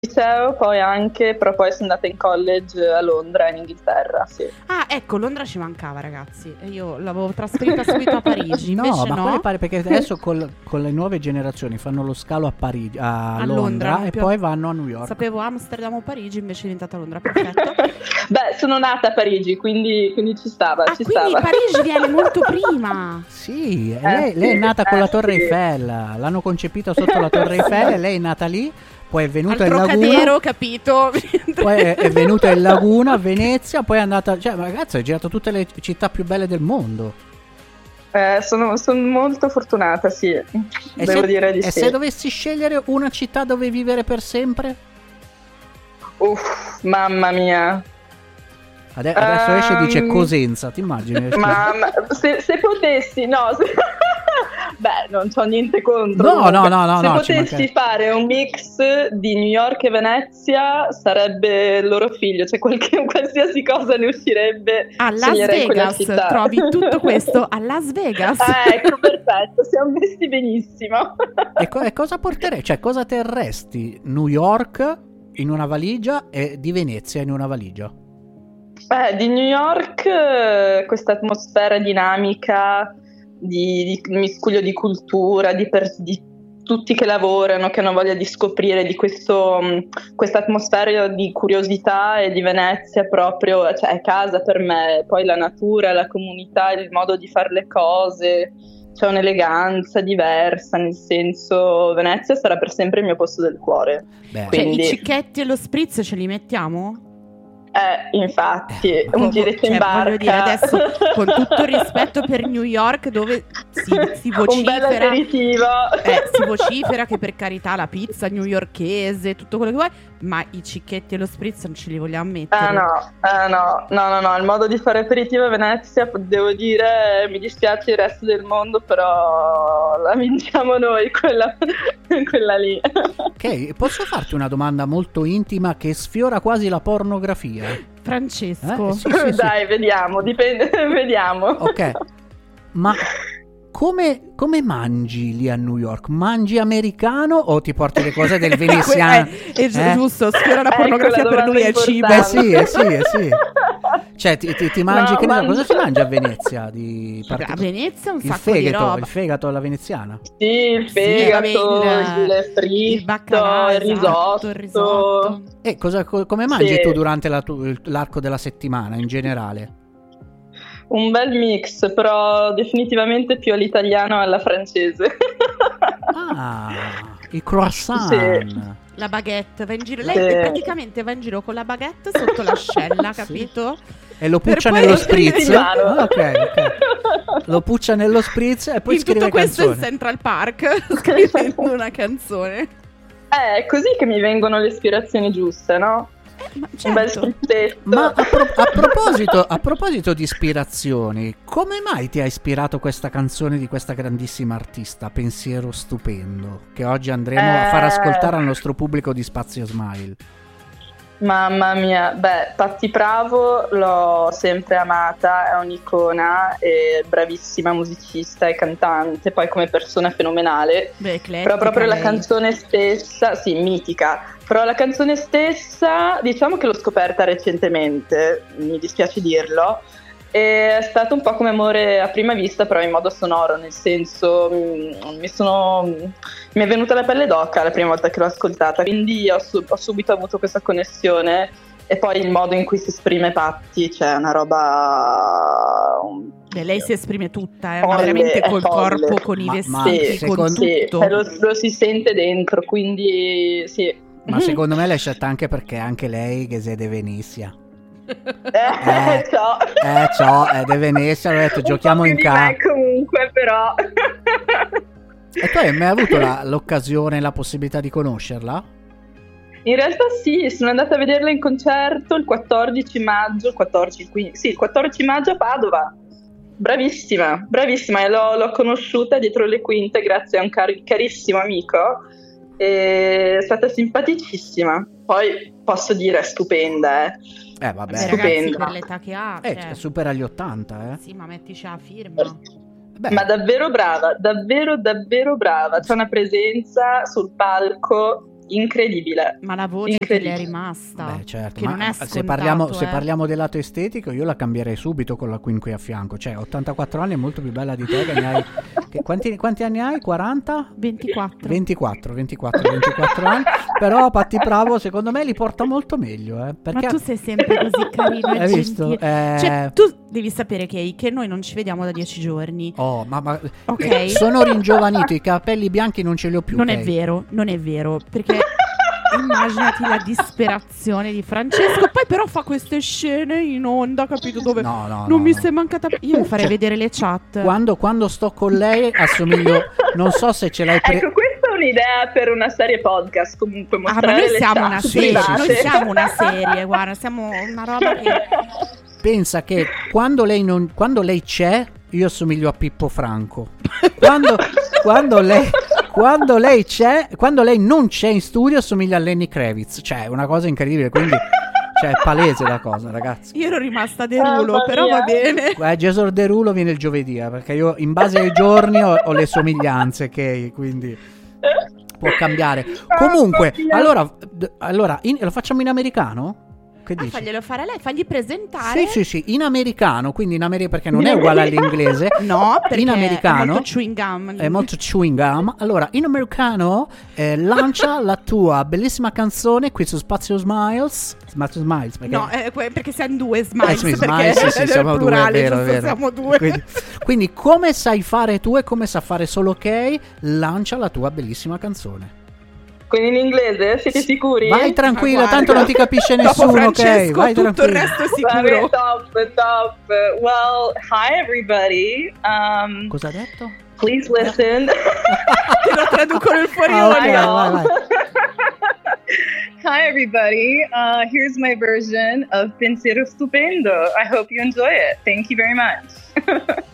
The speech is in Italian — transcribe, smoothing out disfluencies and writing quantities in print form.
liceo, poi anche, però poi sono andata in college a Londra, in Inghilterra, sì. Ah, ecco, Londra ci mancava, ragazzi. E io l'avevo trasferita subito a Parigi. No, Invece ma no. quelli pare perché adesso con le nuove generazioni fanno lo scalo a Parigi, a Londra non e più- poi vanno a New York. Sapevo Amsterdam o Parigi, invece è diventata Londra, perfetto. Beh, sono nata a Parigi, quindi ci stava, Ah, ci quindi stava. Parigi viene molto prima. Sì, lei è sì, nata con la Torre sì. Eiffel, l'hanno concepita sotto la Torre Eiffel e lei è nata lì, poi è venuta Al in Trocadero, Laguna, capito? poi è venuta in Laguna, a Venezia, poi è andata, cioè ragazzi, ha girato tutte le città più belle del mondo. Sono molto fortunata, sì. E Devo dire di e sì. se dovessi scegliere una città dove vivere per sempre? Uff, mamma mia. Adesso esce e dice Cosenza, ti immagini? Mamma, se potessi, no, beh, non c'ho niente contro. No, comunque. no, Se no, ci potessi fare un mix di New York e Venezia, sarebbe il loro figlio, cioè qualsiasi cosa ne uscirebbe. A Las sceglierei quella Vegas città. trovi tutto questo a Las Vegas. Ecco, perfetto, siamo messi benissimo. E cosa porterei? Cioè, cosa terresti? New York in una valigia e di Venezia in una valigia? Di New York questa atmosfera dinamica di miscuglio di cultura, di tutti che lavorano, che hanno voglia di scoprire di questa atmosfera di curiosità, e di Venezia proprio, cioè è casa per me. Poi la natura, la comunità, il modo di fare le cose, c'è un'eleganza diversa, nel senso Venezia sarà per sempre il mio posto del cuore. Beh, Quindi- I cicchetti e lo spritz ce li mettiamo? Infatti, un giretto in barca. Voglio dire, adesso, con tutto il rispetto per New York, dove si un bel vocifera, aperitivo. si vocifera che per carità la pizza newyorkese, tutto quello che vuoi, ma i cicchetti e lo spritz non ce li vogliamo mettere. No, il modo di fare aperitivo a Venezia, devo dire, mi dispiace il resto del mondo, però la vinciamo noi, quella lì. ok, posso farti una domanda molto intima che sfiora quasi la pornografia? Francesco, Sì. Dai, vediamo, dipende, vediamo. Ok, ma come mangi lì a New York? Mangi americano o ti porti le cose del veneziano? è giusto, sfiora la pornografia, Ecco la per lui è domanda cibo. Sì. Cioè, ti mangi, No, che ne so, mangio- cosa si mangia a Venezia? A Venezia un il sacco di roba. fegato alla veneziana. Sì, il Sì, fegato, vabbè, il fritto, il baccalà, il esatto, il risotto. E come mangi Sì. tu durante l'arco della settimana in generale? Un bel mix, però definitivamente più all'italiano e alla francese. Ah, i croissant. Sì. La baguette, va in giro. Sì. Lei praticamente va in giro con la baguette sotto l'ascella, Sì. capito? E lo Per puccia poi nello scrivere spritz. in mano. Ah, ok. Lo puccia nello spritz e poi In scrive tutto questo in canzone. Central Park, scrivendo una canzone. È così che mi vengono le ispirazioni giuste, no? Ma Un bel certo. sprizzetto. Ma a proposito di ispirazioni, come mai ti ha ispirato questa canzone di questa grandissima artista, Pensiero Stupendo, che oggi andremo a far ascoltare al nostro pubblico di Spazio Smile? Mamma mia, beh, Patti Bravo l'ho sempre amata, è un'icona, è bravissima musicista e cantante, poi come persona fenomenale. Beh, eclettica Però proprio la lei. canzone stessa, sì, mitica, però la canzone stessa, diciamo che l'ho scoperta recentemente, mi dispiace dirlo, e è stato un po' come amore a prima vista, però in modo sonoro, nel senso mi è venuta la pelle d'oca la prima volta che l'ho ascoltata, quindi ho subito avuto questa connessione. E poi il modo in cui si esprime Patti, cioè una roba... Beh, lei si esprime tutta, ma Folle, veramente è col folle. corpo, con i Ma vestiti, con secondo- Sì, tutto. lo si sente dentro, quindi sì. Ma secondo me l'hai scelta anche perché anche lei che sei de Venezia. Ciao. Ciao, è de Venezia, ho detto Un giochiamo po' in più di me casa. comunque, però. E tu hai mai avuto l'occasione, la possibilità di conoscerla? In realtà sì, sono andata a vederla in concerto il 14 maggio, il 14 maggio a Padova. Bravissima, e l'ho conosciuta dietro le quinte grazie a un carissimo amico. È stata simpaticissima. Poi posso dire è stupenda, Vabbè. Beh, ragazzi, Stupenda. per l'età che ha, cioè, Supera gli 80, sì, ma mettici la firma. Beh, Ma davvero brava, davvero brava. C'è una presenza sul palco incredibile. Ma la voce che le è rimasta, Beh, certo, che ma non è se scontato, parliamo del lato estetico, io la cambierei subito con la Queen qui a fianco. Cioè, 84 anni è molto più bella di te, che ne hai... quanti anni hai? 40? 24 anni. Però Patti Bravo secondo me li porta molto meglio, perché... Ma tu sei sempre così carino e Hai visto? gentile. Cioè, tu devi sapere che noi non ci vediamo da 10 giorni. Oh, ma Ok. sono ringiovanito, i capelli bianchi non ce li ho più. Non ok? è vero, perché immaginati la disperazione di Francesco, poi però fa queste scene in onda, capito, dove non mi sei mancata. Io vi farei vedere le chat. Quando sto con lei assomiglio, non so se ce l'hai Ecco, questa è un'idea per una serie podcast, comunque mostrare ma noi le siamo chat una serie, private. noi siamo una serie, guarda, siamo una roba che... Pensa che quando lei c'è, io assomiglio a Pippo Franco. Quando lei non c'è in studio, assomiglia a Lenny Kravitz. Cioè, è una cosa incredibile, quindi cioè, è palese la cosa, ragazzi. Io ero rimasta Derulo, però va bene. Gesor Derulo viene il giovedì, perché io in base ai giorni ho le somiglianze, ok? Quindi può cambiare. Comunque, allora lo facciamo in americano? Che dici? Faglielo fare a lei, fagli presentare. Sì, in americano, quindi in americano, perché non è uguale all'inglese. No, perché in americano è molto chewing gum. È molto chewing gum. Allora, in americano lancia la tua bellissima canzone qui su Spazio Smiles. Perché... No, perché siamo due Smiles. Perché sì, siamo plurale, due, vero. Siamo due. Quindi come sai fare tu e come sa fare solo ok, lancia la tua bellissima canzone. Quindi in inglese? Siete sicuri? Vai tranquilla, tanto non ti capisce nessuno, ok? Vai tutto tranquilla. il resto è sicuro. Vabbè, top. Well, hi everybody. Cosa ha detto? Please listen. Te lo traduco nel fuori okay, ora. vai. Hi everybody. Here's my version of Pensiero Stupendo. I hope you enjoy it. Thank you very much.